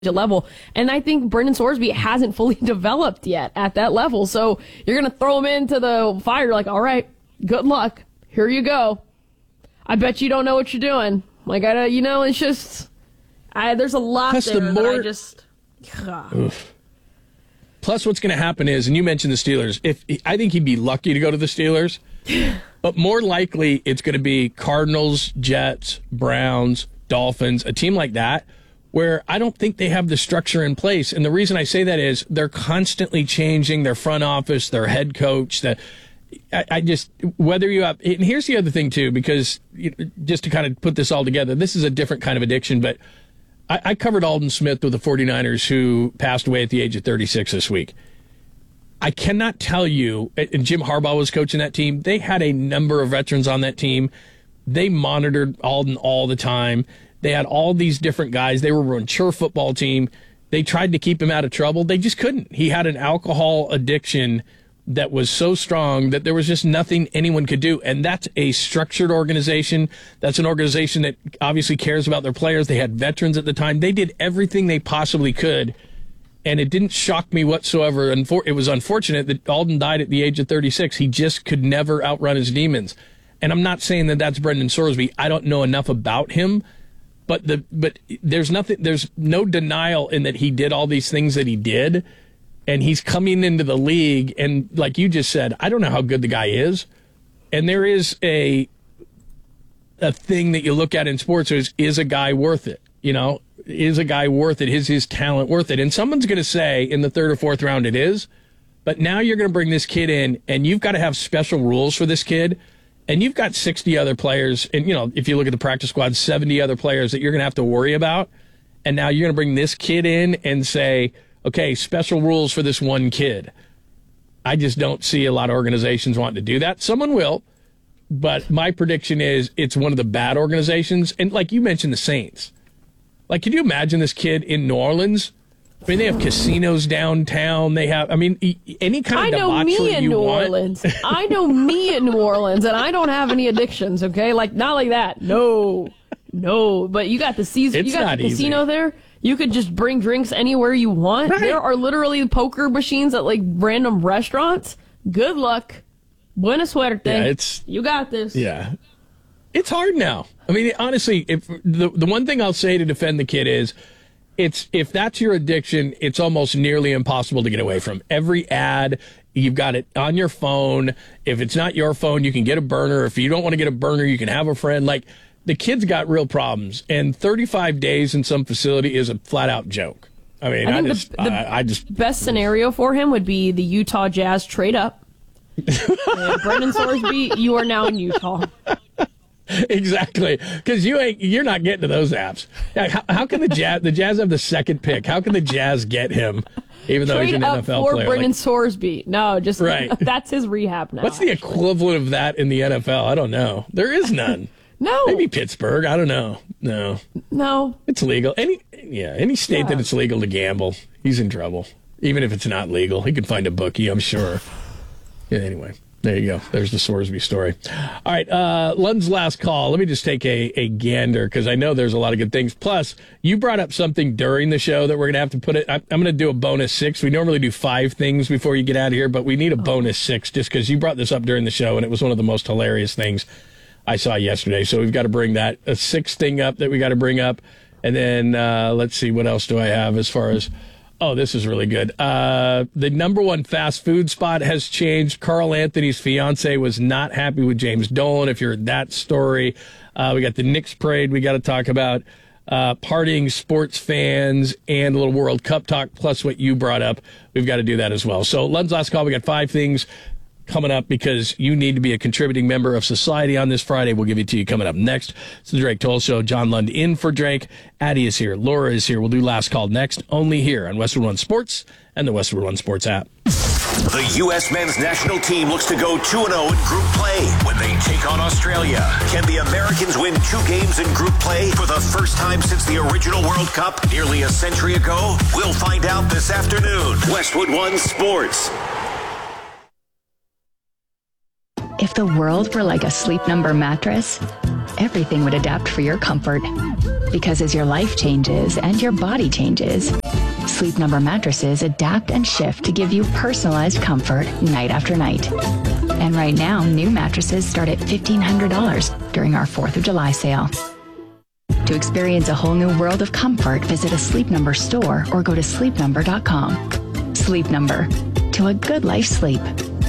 level. And I think Brendan Sorsby hasn't fully developed yet at that level. So you're going to throw him into the fire like, all right, good luck. Here you go. I bet you don't know what you're doing. Like, it's just, there's a lot Plus there that I just... Plus, what's going to happen is, and you mentioned the Steelers, I think he'd be lucky to go to the Steelers, but more likely it's going to be Cardinals, Jets, Browns, Dolphins, a team like that, where I don't think they have the structure in place. And the reason I say that is they're constantly changing their front office, their head coach. Whether you have, and here's the other thing too, because just to kind of put this all together, this is a different kind of addiction, but I covered Aldon Smith with the 49ers who passed away at the age of 36 this week. I cannot tell you, and Jim Harbaugh was coaching that team, they had a number of veterans on that team. They monitored Aldon all the time. They had all these different guys. They were a mature football team. They tried to keep him out of trouble. They just couldn't. He had an alcohol addiction that was so strong that there was just nothing anyone could do. And that's a structured organization. That's an organization that obviously cares about their players. They had veterans at the time. They did everything they possibly could. And it didn't shock me whatsoever. It was unfortunate that Aldon died at the age of 36. He just could never outrun his demons. And I'm not saying that that's Brendan Sorsby. I don't know enough about him. But there's no denial in that he did all these things that he did, and he's coming into the league, and like you just said, I don't know how good the guy is, and there is a thing that you look at in sports is a guy worth it? Is a guy worth it? Is his talent worth it? And someone's going to say in the third or fourth round it is, but now you're going to bring this kid in, and you've got to have special rules for this kid. And you've got 60 other players, and, if you look at the practice squad, 70 other players that you're going to have to worry about. And now you're going to bring this kid in and say, okay, special rules for this one kid. I just don't see a lot of organizations wanting to do that. Someone will, but my prediction is it's one of the bad organizations. And like you mentioned, the Saints. Like, could you imagine this kid in New Orleans? I mean, they have casinos downtown. They have, any kind of debauchery you want. Orleans. I know me in New Orleans, and I don't have any addictions, okay? Like, not like that. No. But you got the season. You got the casino there. You could just bring drinks anywhere you want. Right. There are literally poker machines at, like, random restaurants. Good luck. Buena suerte. Yeah, you got this. Yeah. It's hard now. I mean, honestly, if the one thing I'll say to defend the kid is, if that's your addiction, it's almost nearly impossible to get away from. Every ad, you've got it on your phone. If it's not your phone, you can get a burner. If you don't want to get a burner, you can have a friend. Like, the kid's got real problems, and 35 days in some facility is a flat-out joke. I mean, I just best scenario for him would be the Utah Jazz trade up. Brendan Sorsby, you are now in Utah. Exactly, because you're not getting to those apps. How can the Jazz have the second pick? How can the Jazz get him, even though he's an NFL player? For Brendan Sorsby. No, just right. That's his rehab now. What's the equivalent of that in the NFL? I don't know. There is none. No. Maybe Pittsburgh. I don't know. No. It's legal. Any state that it's legal to gamble, he's in trouble. Even if it's not legal, he can find a bookie, I'm sure. Yeah, anyway. There you go. There's the Sorsby story. All right, Lund's last call. Let me just take a gander because I know there's a lot of good things. Plus, you brought up something during the show that we're going to have to put it. I'm going to do a bonus 6. We normally do 5 things before you get out of here, but we need a bonus 6 just because you brought this up during the show, and it was one of the most hilarious things I saw yesterday. So we've got to bring that, a 6th thing up that we got to bring up. And then let's see, what else do I have as far as... Oh, this is really good. The number one fast food spot has changed. Carl Anthony's fiance was not happy with James Dolan. If you're that story, we got the Knicks parade we got to talk about, partying sports fans, and a little World Cup talk, plus what you brought up. We've got to do that as well. So, Lund's last call. We got 5 things coming up because you need to be a contributing member of society on this Friday. We'll give it to you coming up next. It's the Drake Toll Show. John Lund in for Drake. Addie is here. Laura is here. We'll do last call next, only here on Westwood One Sports and the Westwood One Sports app. The U.S. men's national team looks to go 2-0 in group play when they take on Australia. Can the Americans win 2 games in group play for the first time since the original World Cup nearly a century ago? We'll find out this afternoon. Westwood One Sports. If the world were like a Sleep Number mattress, everything would adapt for your comfort. Because as your life changes and your body changes, Sleep Number mattresses adapt and shift to give you personalized comfort night after night. And right now, new mattresses start at $1,500 during our 4th of July sale. To experience a whole new world of comfort, visit a Sleep Number store or go to sleepnumber.com. Sleep Number. To a good life sleep.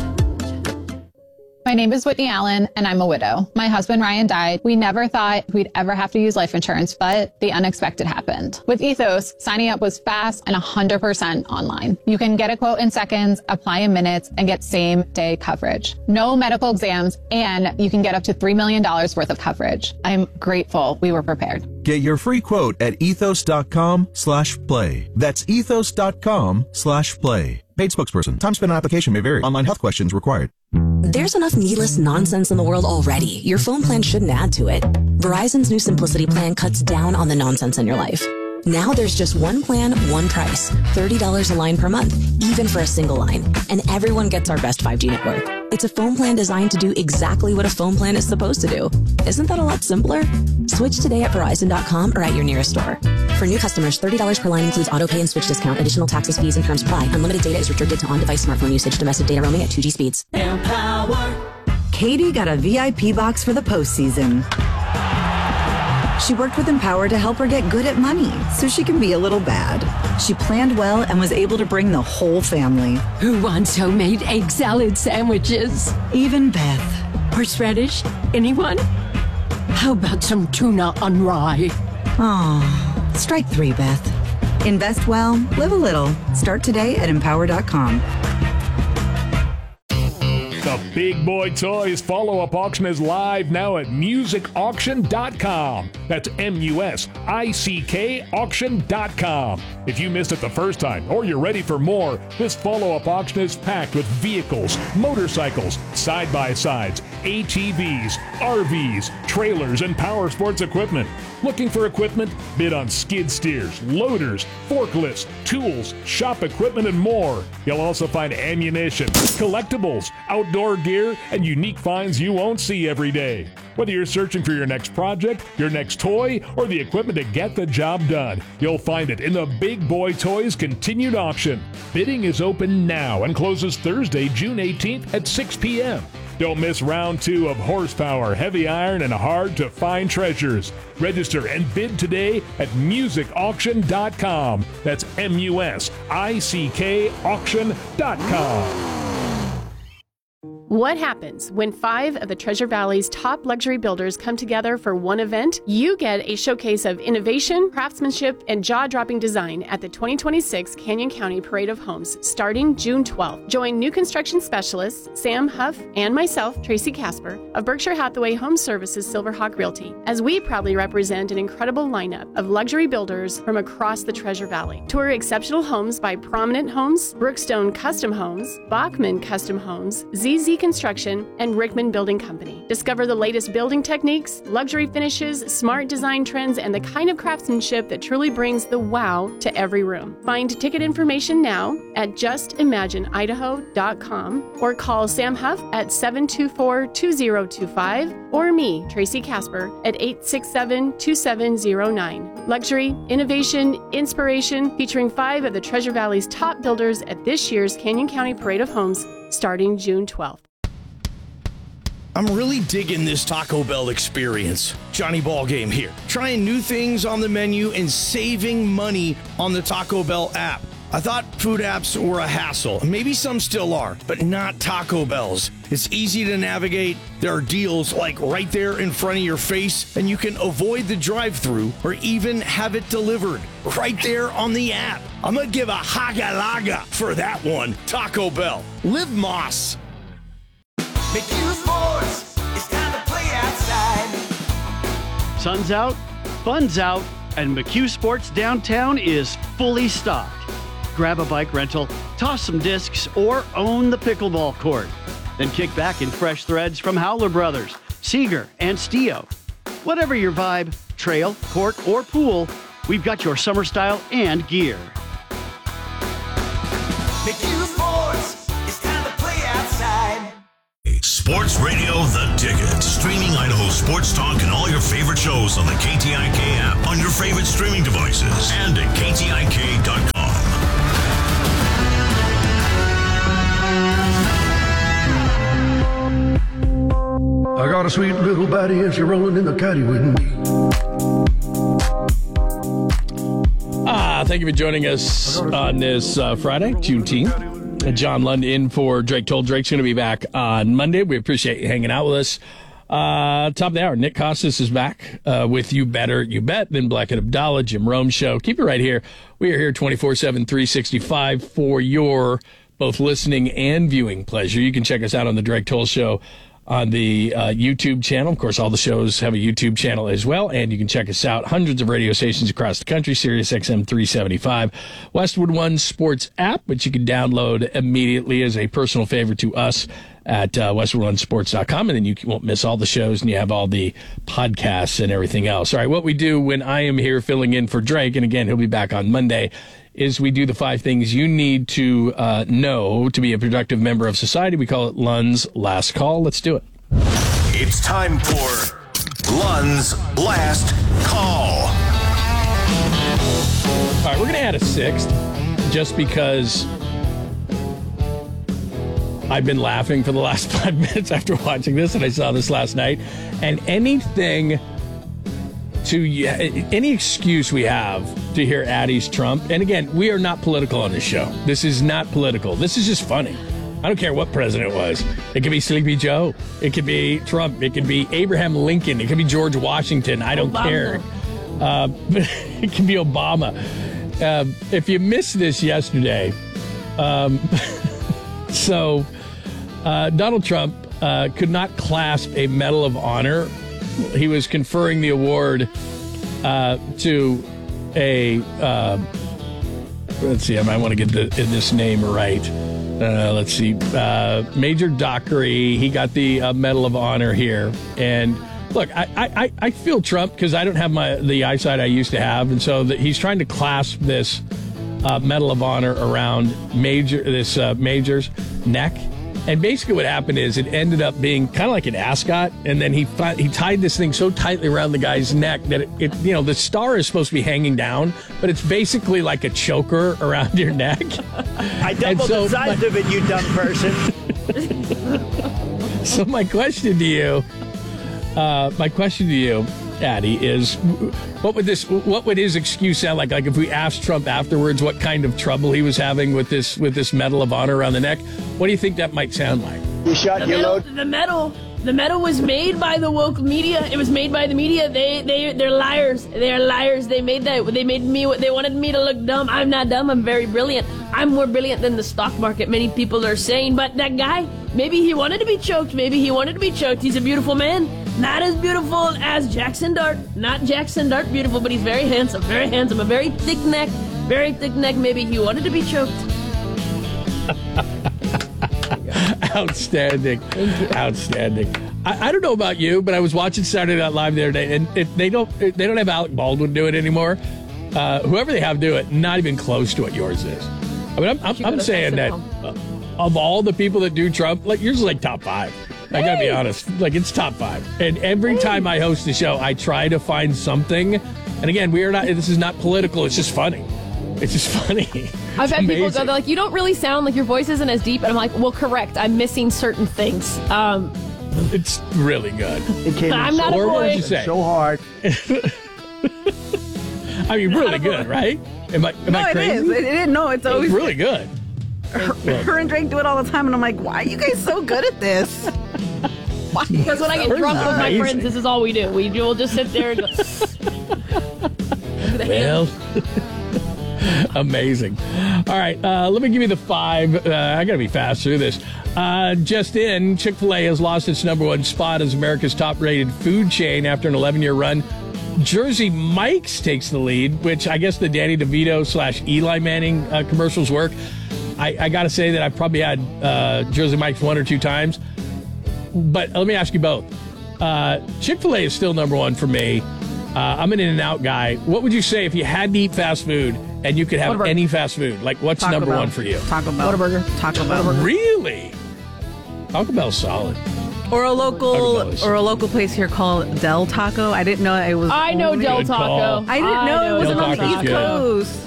My name is Whitney Allen, and I'm a widow. My husband, Ryan, died. We never thought we'd ever have to use life insurance, but the unexpected happened. With Ethos, signing up was fast and 100% online. You can get a quote in seconds, apply in minutes, and get same-day coverage. No medical exams, and you can get up to $3 million worth of coverage. I'm grateful we were prepared. Get your free quote at ethos.com/play. That's ethos.com/play. Paid spokesperson. Time spent on application may vary. Online health questions required. There's enough needless nonsense in the world already. Your phone plan shouldn't add to it. Verizon's new Simplicity plan cuts down on the nonsense in your life. Now there's just one plan, one price. $30 a line per month, even for a single line. And everyone gets our best 5G network. It's a phone plan designed to do exactly what a phone plan is supposed to do. Isn't that a lot simpler? Switch today at Verizon.com or at your nearest store. For new customers, $30 per line includes autopay and switch discount. Additional taxes, fees, and terms apply. Unlimited data is restricted to on-device smartphone usage. Domestic data roaming at 2G speeds. Empower. Katie got a VIP box for the postseason. She worked with Empower to help her get good at money so she can be a little bad. She planned well and was able to bring the whole family. Who wants homemade egg salad sandwiches? Even Beth. Horseradish? Anyone? How about some tuna on rye? Aw, strike 3, Beth. Invest well, live a little. Start today at Empower.com. The Big Boy Toys follow-up auction is live now at musicauction.com. That's MUSICK auction.com. If you missed it the first time or you're ready for more, this follow-up auction is packed with vehicles, motorcycles, side-by-sides, ATVs, RVs, trailers, and power sports equipment. Looking for equipment? Bid on skid steers, loaders, forklifts, tools, shop equipment, and more. You'll also find ammunition, collectibles, outdoor gear, and unique finds you won't see every day. Whether you're searching for your next project, your next toy, or the equipment to get the job done, you'll find it in the Big Boy Toys Continued Auction. Bidding is open now and closes Thursday, June 18th at 6 p.m. Don't miss round 2 of horsepower, heavy iron, and hard-to-find treasures. Register and bid today at musicauction.com. That's MUSICK auction.com. What happens when 5 of the Treasure Valley's top luxury builders come together for one event? You get a showcase of innovation, craftsmanship, and jaw-dropping design at the 2026 Canyon County Parade of Homes starting June 12th. Join new construction specialists Sam Huff and myself, Tracy Casper, of Berkshire Hathaway Home Services Silverhawk Realty, as we proudly represent an incredible lineup of luxury builders from across the Treasure Valley. Tour exceptional homes by Prominent Homes, Brookstone Custom Homes, Bachman Custom Homes, ZZ Construction, and Rickman Building Company. Discover the latest building techniques, luxury finishes, smart design trends, and the kind of craftsmanship that truly brings the wow to every room. Find ticket information now at justimagineidaho.com or call Sam Huff at 724-2025 or me, Tracy Casper, at 867-2709. Luxury, innovation, inspiration, featuring 5 of the Treasure Valley's top builders at this year's Canyon County Parade of Homes starting June 12th. I'm really digging this Taco Bell experience. Johnny Ballgame here. Trying new things on the menu and saving money on the Taco Bell app. I thought food apps were a hassle. Maybe some still are, but not Taco Bell's. It's easy to navigate. There are deals like right there in front of your face, and you can avoid the drive-thru or even have it delivered right there on the app. I'm gonna give a haga-laga for that one. Taco Bell. Live Moss. McHugh Sports, it's time to play outside. Sun's out, fun's out, and McHugh Sports Downtown is fully stocked. Grab a bike rental, toss some discs, or own the pickleball court. Then kick back in fresh threads from Howler Brothers, Seeger, and Stio. Whatever your vibe, trail, court, or pool, we've got your summer style and gear. McHugh Sports, it's time to play outside. Sports Radio The Ticket. Streaming Idaho sports talk and all your favorite shows on the KTIK app, on your favorite streaming devices, and at KTIK.com. I got a sweet little body and she's rolling in the caddy with me. Thank you for joining us on this Friday, Juneteenth. John Lund in for Drake Toll. Drake's going to be back on Monday. We appreciate you hanging out with us. Top of the hour, Nick Costas is back with You Better You Bet, then Blackett Abdallah, Jim Rome Show. Keep it right here. We are here 24/7, 365 for your both listening and viewing pleasure. You can check us out on the Drake Toll Show on the YouTube channel. Of course, all the shows have a YouTube channel as well, and you can check us out. Hundreds of radio stations across the country, Sirius XM 375, Westwood One Sports app, which you can download immediately as a personal favor to us at westwoodonesports.com, and then you won't miss all the shows, and you have all the podcasts and everything else. All right, what we do when I am here filling in for Drake, and again, he'll be back on Monday, is we do the 5 things you need to know to be a productive member of society. We call it Lund's Last Call. Let's do it. It's time for Lund's Last Call. All right, we're going to add a 6th just because I've been laughing for the last 5 minutes after watching this, and I saw this last night. And any excuse we have to hear Addie's Trump, and again, we are not political on this show. This is not political. This is just funny. I don't care what president it was. It could be Sleepy Joe. It could be Trump. It could be Abraham Lincoln. It could be George Washington. I don't care. It could be Obama. If you missed this yesterday, so Donald Trump could not clasp a Medal of Honor. He was conferring the award to a, let's see, I might want to get this name right. Let's see, Major Dockery. He got the Medal of Honor here. And look, I feel Trump because I don't have the eyesight I used to have. And so he's trying to clasp this Medal of Honor around Major's neck. And basically what happened is it ended up being kind of like an ascot, and then he tied this thing so tightly around the guy's neck that it the star is supposed to be hanging down, but it's basically like a choker around your neck. I doubled the size of it, you dumb person. So my question to you, Addie, is what would his excuse sound like? Like if we asked Trump afterwards what kind of trouble he was having with this Medal of Honor around the neck, what do you think that might sound like? You shot your load. The medal was made by the woke media. It was made by the media. They're liars. They're liars. They made that. They made me. They wanted me to look dumb. I'm not dumb. I'm very brilliant. I'm more brilliant than the stock market. Many people are saying, but that guy, maybe he wanted to be choked. He's a beautiful man. Not as beautiful as Jackson Dart. Not Jackson Dart beautiful, but he's very handsome. Very handsome. A very thick neck. Maybe he wanted to be choked. Outstanding. Outstanding. I don't know about you, but I was watching Saturday Night Live the other day, and they don't have Alec Baldwin do it anymore. Whoever they have do it, not even close to what yours is. I mean, I'm saying that of all the people that do Trump, like yours is like top 5. I gotta be honest, like it's top 5. And every time I host the show, I try to find something. And again, this is not political. It's just funny. It's just funny. I've had people go, they're like, you don't really sound like your voice isn't as deep. And I'm like, well, correct. I'm missing certain things. It's really good. I'm not a boy. What would you say? So hard. I mean, really good, right? Am I crazy? It is. No, it's always really good. Her and Drake do it all the time, and I'm like, why are you guys so good at this? Because when I get drunk with my friends, this is all we do. We'll just sit there and go. Well, amazing. All right, let me give you the 5. I got to be fast through this. Just in, Chick-fil-A has lost its #1 spot as America's top-rated food chain after an 11-year run. Jersey Mike's takes the lead, which I guess the Danny DeVito / Eli Manning commercials work. I got to say that I've probably had Jersey Mike's 1 or 2 times. But let me ask you both. Chick-fil-A is still #1 for me. I'm an In-N-Out guy. What would you say if you had to eat fast food and you could have any fast food? Like, what's #1 for you? Taco Bell. Whataburger. Taco Bell. Really? Taco Bell's solid. Or a local place here called Del Taco. I didn't know it was. I know Del Taco. I didn't know it wasn't on the East Coast.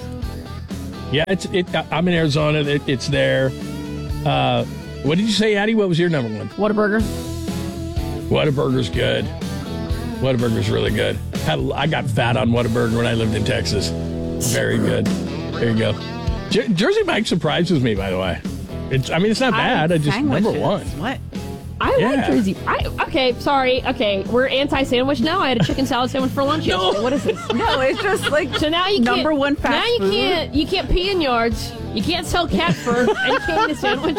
Yeah, I'm in Arizona. It's there. What did you say, Addie? What was your number one? Whataburger. Whataburger's good. Whataburger's really good. I got fat on Whataburger when I lived in Texas. Very good. There you go. Jersey Mike surprises me, by the way. It's not bad. I just number one. What? I like Jersey. Okay, we're anti-sandwich now. I had a chicken salad sandwich for lunch yesterday. What is this? No, it's just like so now you number can't, one fast food. Now you can't pee in yards. You can't sell cat fur and you can't eat a sandwich.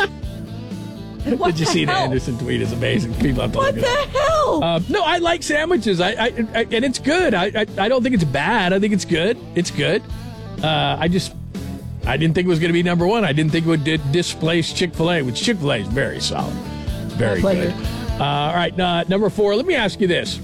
Did you see the Anderson tweet? It's amazing. People have to look at it. What the hell? No, I like sandwiches. I and it's good. I don't think it's bad. I think it's good. It's good. I didn't think it was going to be number one. I didn't think it would displace Chick-fil-A, which Chick-fil-A is very solid. It's very good. All right, number 4. Let me ask you this: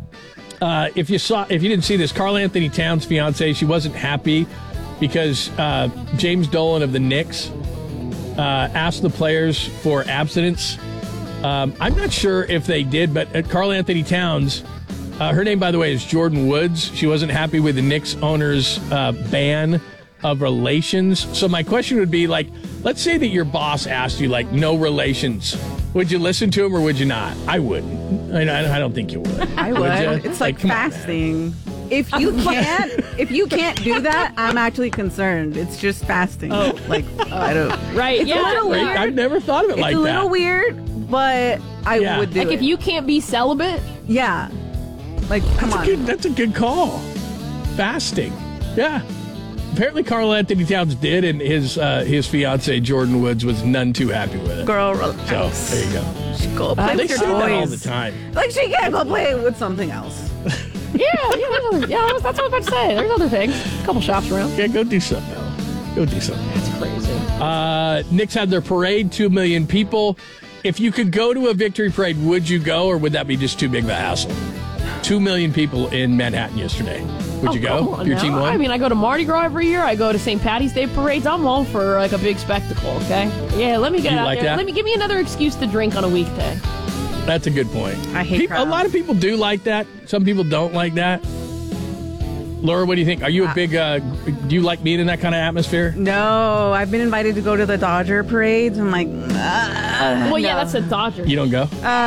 if you didn't see this, Karl Anthony Towns' fiance, she wasn't happy because James Dolan of the Knicks asked the players for abstinence. I'm not sure if they did, but Karl Anthony Towns, her name, by the way, is Jordan Woods. She wasn't happy with the Knicks owner's ban of relations. So my question would be, like, let's say that your boss asked you, like, no relations. Would you listen to him or would you not? I wouldn't. I don't think you would. I would. It's like fasting. If you can't do that, I'm actually concerned. It's just fasting. Oh. Like, I don't. Right. It's a little weird. I've never thought of it like that. It's a little weird, but I would do it. Like if you can't be celibate? Yeah. Like, come on. That's a good call. Fasting. Yeah. Apparently, Karl Anthony Towns did, and his fiance Jordan Woods was none too happy with it. Girl, relax. So there you go. She go play with your toys all the time. Like she can't go play with something else. Yeah, that's what I was about to say. There's other things. A couple shops around. Yeah, go do something, Ella. Go do something. That's crazy. Knicks had their parade, 2 million people. If you could go to a victory parade, would you go, or would that be just too big of a hassle? 2 million people in Manhattan yesterday. Would you go if your team won? I mean, I go to Mardi Gras every year. I go to St. Patty's Day parades. I'm all for like a big spectacle, okay? Yeah, let me get out there. That? Give me another excuse to drink on a weekday. That's a good point. I hate crowds. A lot of people do like that. Some people don't like that. Laura, what do you think? Are you a big, do you like being in that kind of atmosphere? No, I've been invited to go to the Dodger parades. I'm like, well, yeah, that's a Dodger. You don't go?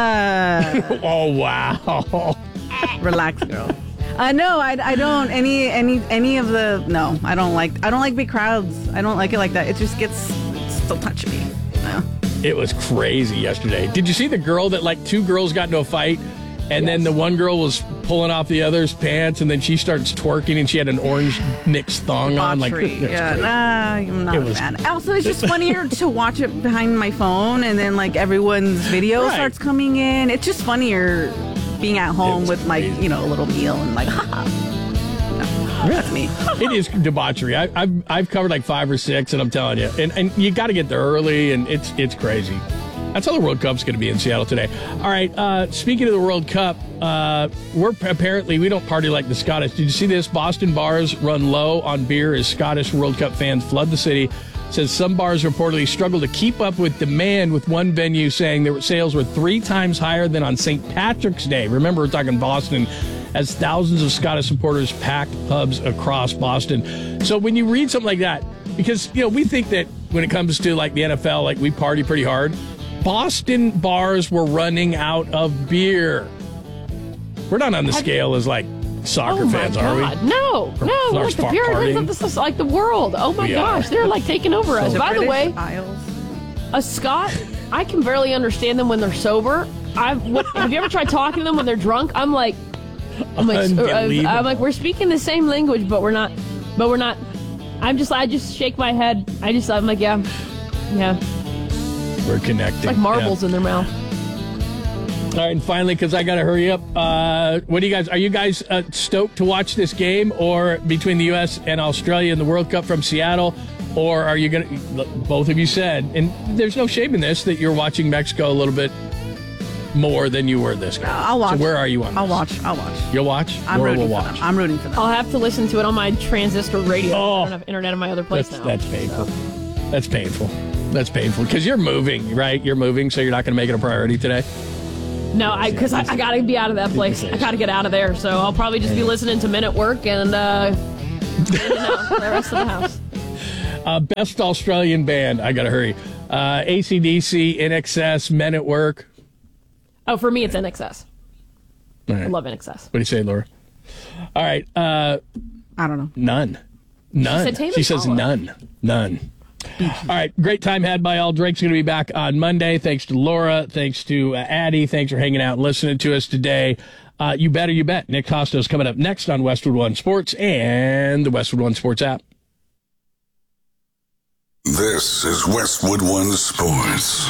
Oh, wow. Relax, girl. No, I don't. Any of the. No, I don't like big crowds. I don't like it like that. It just gets so touchy. No. It was crazy yesterday. Did you see the girl that, like, 2 girls got into a fight, and then the one girl was pulling off the other's pants, and then she starts twerking, and she had an orange Knicks thong on? Like, I'm not a fan. Also, it's just funnier to watch it behind my phone, and then like everyone's video starts coming in. It's just funnier being at home with like a little meal and like, that's me. It is debauchery. I've covered like 5 or 6, and I'm telling you, and you got to get there early, and it's crazy. That's how the World Cup's going to be in Seattle today. All right, speaking of the World Cup, we don't party like the Scottish. Did you see this? Boston bars run low on beer as Scottish World Cup fans flood the city. Says some bars reportedly struggle to keep up with demand, with one venue saying their sales were 3 times higher than on St. Patrick's Day. Remember, we're talking Boston, as thousands of Scottish supporters packed pubs across Boston. So when you read something like that, because, we think that when it comes to like the NFL, like we party pretty hard. Boston bars were running out of beer. We're not on the scale as like soccer fans, are we? No. We're like the Puritans. This is like the world. Oh my gosh, they're like taking over us. By the way, a Scot, I can barely understand them when they're sober. Have you ever tried talking to them when they're drunk? I'm like, we're speaking the same language, but we're not. I just shake my head. I'm like, yeah. We're connected. Like marbles in their mouth. All right, and finally, because I got to hurry up, what do you guys? Are you guys stoked to watch this game, or between the U.S. and Australia in the World Cup from Seattle, or are you going to? Both of you said, and there's no shame in this, that you're watching Mexico a little bit more than you were this game. I'll watch. So where are you on this? I'll watch. You'll watch? I'm rooting for them. I'm rooting for them. I'll have to listen to it on my transistor radio. I don't have internet in my other place now. That's painful. That's painful. That's painful because you're moving, right? You're moving, so you're not going to make it a priority today. No, because I got to be out of that place. I got to get out of there. So I'll probably just be listening to Men at Work and the rest of the house. Best Australian band. I got to hurry. AC/DC, INXS, Men at Work. Oh, for me, it's INXS. Right. I love INXS. What do you say, Laura? All right. I don't know. None. She says none. All right. Great time had by all. Drake's going to be back on Monday. Thanks to Laura. Thanks to Addie. Thanks for hanging out and listening to us today. You bet. Nick Costa's coming up next on Westwood One Sports and the Westwood One Sports app. This is Westwood One Sports.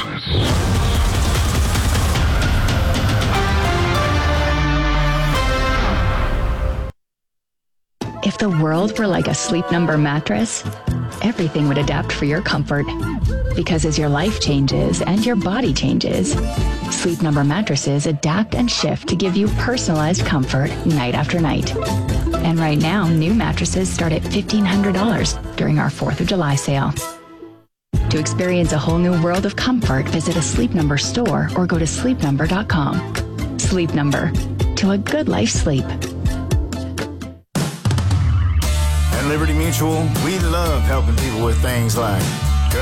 If the world were like a Sleep Number mattress, everything would adapt for your comfort. Because as your life changes and your body changes, Sleep Number mattresses adapt and shift to give you personalized comfort night after night. And right now, new mattresses start at $1,500 during our 4th of July sale. To experience a whole new world of comfort, visit a Sleep Number store or go to sleepnumber.com. Sleep Number. To a good life sleep. At Liberty Mutual, we love helping people with things like